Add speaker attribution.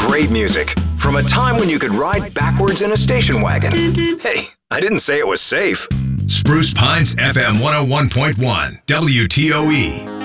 Speaker 1: great music from a time when you could ride backwards in a station wagon. Hey, I didn't say it was safe.
Speaker 2: Spruce Pines FM 101.1 WTOE.